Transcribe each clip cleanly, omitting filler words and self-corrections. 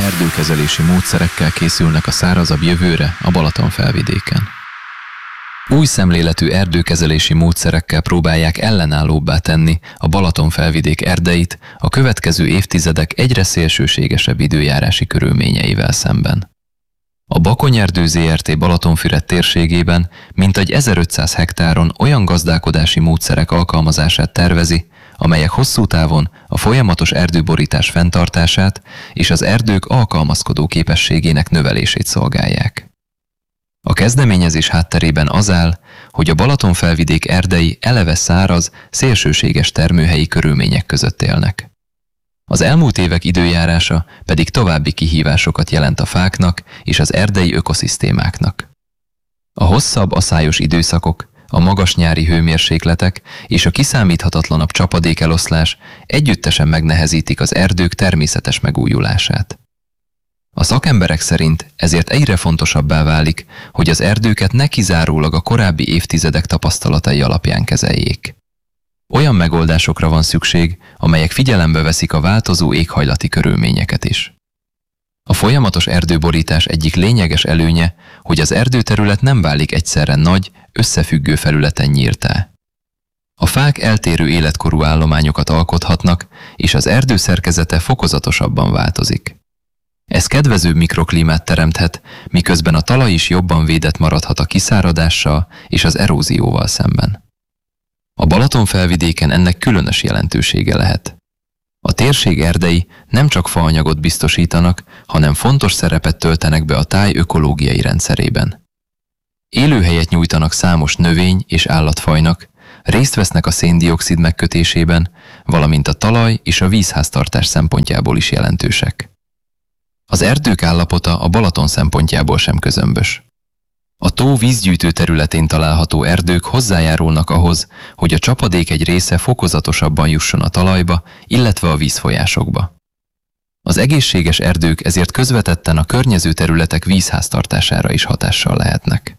erdőkezelési módszerekkel készülnek a szárazabb jövőre a Balatonfelvidéken. Új szemléletű erdőkezelési módszerekkel próbálják ellenállóbbá tenni a Balatonfelvidék erdeit a következő évtizedek egyre szélsőségesebb időjárási körülményeivel szemben. A Bakony-erdő Zrt. Balatonfüred térségében mintegy 1500 hektáron olyan gazdálkodási módszerek alkalmazását tervezi, amelyek hosszú távon a folyamatos erdőborítás fenntartását és az erdők alkalmazkodó képességének növelését szolgálják. A kezdeményezés hátterében az áll, hogy a Balatonfelvidék erdei eleve száraz, szélsőséges termőhelyi körülmények között élnek. Az elmúlt évek időjárása pedig további kihívásokat jelent a fáknak és az erdei ökoszisztémáknak. A hosszabb aszályos időszakok, a magas nyári hőmérsékletek és a kiszámíthatatlanabb csapadékeloszlás együttesen megnehezítik az erdők természetes megújulását. A szakemberek szerint ezért egyre fontosabbá válik, hogy az erdőket ne kizárólag a korábbi évtizedek tapasztalatai alapján kezeljék. Olyan megoldásokra van szükség, amelyek figyelembe veszik a változó éghajlati körülményeket is. A folyamatos erdőborítás egyik lényeges előnye, hogy az erdőterület nem válik egyszerre nagy, összefüggő felületen nyíltá. A fák eltérő életkorú állományokat alkothatnak, és az erdő szerkezete fokozatosabban változik. Ez kedvezőbb mikroklímát teremthet, miközben a talaj is jobban védett maradhat a kiszáradással és az erózióval szemben. A Balatonfelvidéken ennek különös jelentősége lehet. A térség erdei nem csak faanyagot biztosítanak, hanem fontos szerepet töltenek be a táj ökológiai rendszerében. Élőhelyet nyújtanak számos növény- és állatfajnak, részt vesznek a szén-dioxid megkötésében, valamint a talaj és a vízháztartás szempontjából is jelentősek. Az erdők állapota a Balaton szempontjából sem közömbös. A tó vízgyűjtő területén található erdők hozzájárulnak ahhoz, hogy a csapadék egy része fokozatosabban jusson a talajba, illetve a vízfolyásokba. Az egészséges erdők ezért közvetetten a környező területek vízháztartására is hatással lehetnek.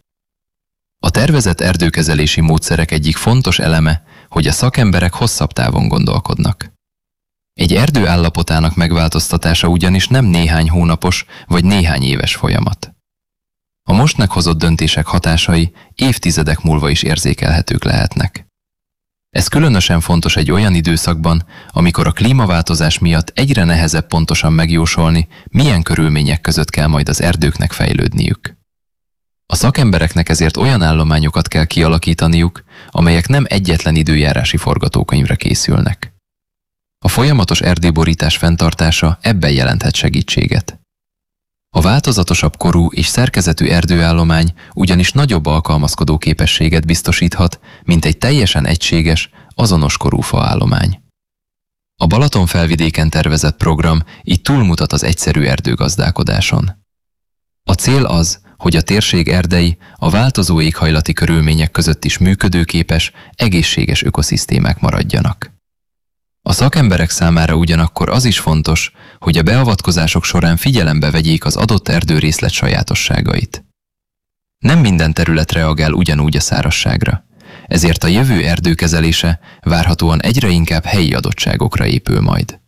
A tervezett erdőkezelési módszerek egyik fontos eleme, hogy a szakemberek hosszabb távon gondolkodnak. Egy erdő állapotának megváltoztatása ugyanis nem néhány hónapos vagy néhány éves folyamat. A most meghozott döntések hatásai évtizedek múlva is érzékelhetők lehetnek. Ez különösen fontos egy olyan időszakban, amikor a klímaváltozás miatt egyre nehezebb pontosan megjósolni, milyen körülmények között kell majd az erdőknek fejlődniük. A szakembereknek ezért olyan állományokat kell kialakítaniuk, amelyek nem egyetlen időjárási forgatókönyvre készülnek. A folyamatos erdőborítás fenntartása ebben jelenthet segítséget. A változatosabb korú és szerkezetű erdőállomány ugyanis nagyobb alkalmazkodó képességet biztosíthat, mint egy teljesen egységes, azonos korú faállomány. A Balatonfelvidéken tervezett program így túlmutat az egyszerű erdőgazdálkodáson. A cél az, hogy a térség erdei a változó éghajlati körülmények között is működőképes, egészséges ökoszisztémák maradjanak. A szakemberek számára ugyanakkor az is fontos, hogy a beavatkozások során figyelembe vegyék az adott erdőrészlet sajátosságait. Nem minden terület reagál ugyanúgy a szárazságra, ezért a jövő erdőkezelése várhatóan egyre inkább helyi adottságokra épül majd.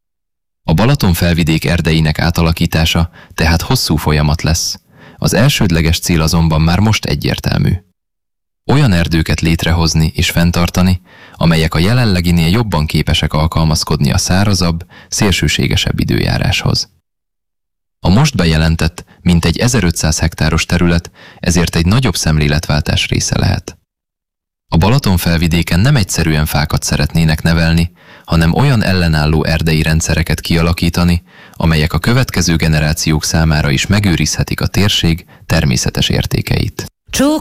A Balatonfelvidék erdeinek átalakítása tehát hosszú folyamat lesz, az elsődleges cél azonban már most egyértelmű. Olyan erdőket létrehozni és fenntartani, amelyek a jelenleginél jobban képesek alkalmazkodni a szárazabb, szélsőségesebb időjáráshoz. A most bejelentett, mintegy 1500 hektáros terület ezért egy nagyobb szemléletváltás része lehet. A Balatonfelvidéken nem egyszerűen fákat szeretnének nevelni, hanem olyan ellenálló erdei rendszereket kialakítani, amelyek a következő generációk számára is megőrizhetik a térség természetes értékeit.